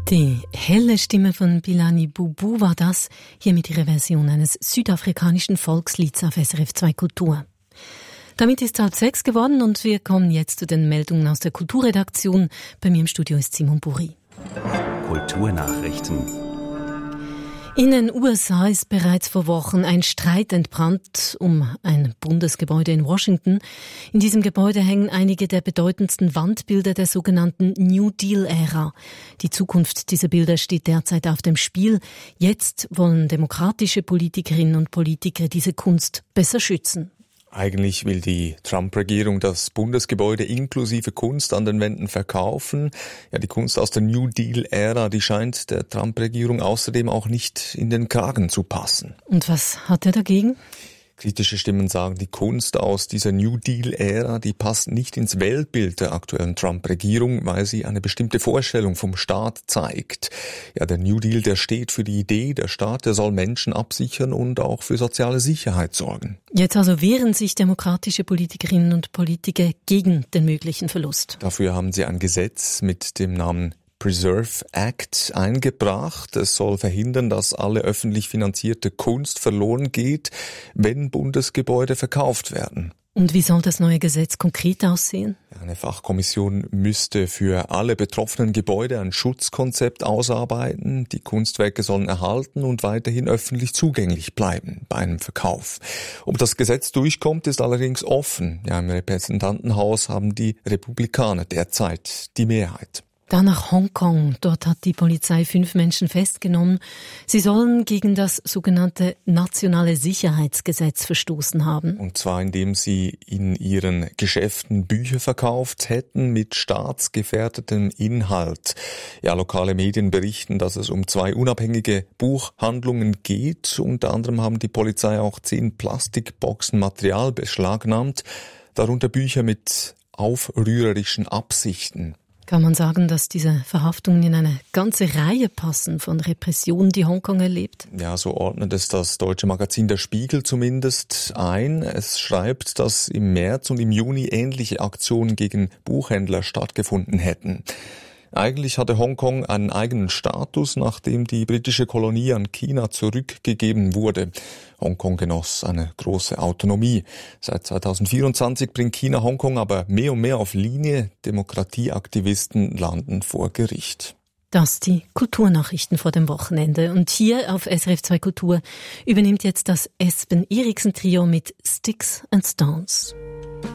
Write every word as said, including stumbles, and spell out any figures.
Die helle Stimme von Bilani Boubou war das, hier mit ihrer Version eines südafrikanischen Volkslieds auf S R F zwei Kultur. Damit ist halb sechs geworden und wir kommen jetzt zu den Meldungen aus der Kulturredaktion. Bei mir im Studio ist Simon Buri. Kulturnachrichten. In den U S A ist bereits vor Wochen ein Streit entbrannt um ein Bundesgebäude in Washington. In diesem Gebäude hängen einige der bedeutendsten Wandbilder der sogenannten New Deal-Ära. Die Zukunft dieser Bilder steht derzeit auf dem Spiel. Jetzt wollen demokratische Politikerinnen und Politiker diese Kunst besser schützen. Eigentlich will die Trump-Regierung das Bundesgebäude inklusive Kunst an den Wänden verkaufen. Ja, die Kunst aus der New Deal-Ära, die scheint der Trump-Regierung außerdem auch nicht in den Kragen zu passen. Und was hat er dagegen? Kritische Stimmen sagen, die Kunst aus dieser New Deal-Ära, die passt nicht ins Weltbild der aktuellen Trump-Regierung, weil sie eine bestimmte Vorstellung vom Staat zeigt. Ja, der New Deal, der steht für die Idee, der Staat, der soll Menschen absichern und auch für soziale Sicherheit sorgen. Jetzt also wehren sich demokratische Politikerinnen und Politiker gegen den möglichen Verlust. Dafür haben sie ein Gesetz mit dem Namen Preserve Act eingebracht. Es soll verhindern, dass alle öffentlich finanzierte Kunst verloren geht, wenn Bundesgebäude verkauft werden. Und wie soll das neue Gesetz konkret aussehen? Eine Fachkommission müsste für alle betroffenen Gebäude ein Schutzkonzept ausarbeiten. Die Kunstwerke sollen erhalten und weiterhin öffentlich zugänglich bleiben bei einem Verkauf. Ob das Gesetz durchkommt, ist allerdings offen. Ja, im Repräsentantenhaus haben die Republikaner derzeit die Mehrheit. Dann nach Hongkong. Dort hat die Polizei fünf Menschen festgenommen. Sie sollen gegen das sogenannte nationale Sicherheitsgesetz verstoßen haben. Und zwar indem sie in ihren Geschäften Bücher verkauft hätten mit staatsgefährdetem Inhalt. Ja, lokale Medien berichten, dass es um zwei unabhängige Buchhandlungen geht. Unter anderem haben die Polizei auch zehn Plastikboxen Material beschlagnahmt, darunter Bücher mit aufrührerischen Absichten. Kann man sagen, dass diese Verhaftungen in eine ganze Reihe passen von Repressionen, die Hongkong erlebt? Ja, so ordnet es das deutsche Magazin Der Spiegel zumindest ein. Es schreibt, dass im März und im Juni ähnliche Aktionen gegen Buchhändler stattgefunden hätten. Eigentlich hatte Hongkong einen eigenen Status, nachdem die britische Kolonie an China zurückgegeben wurde. Hongkong genoss eine große Autonomie. Seit zweitausendvierundzwanzig bringt China Hongkong aber mehr und mehr auf Linie. Demokratieaktivisten landen vor Gericht. Das die Kulturnachrichten vor dem Wochenende. Und hier auf S R F zwei Kultur übernimmt jetzt das Espen Eriksen Trio mit Sticks and Stones.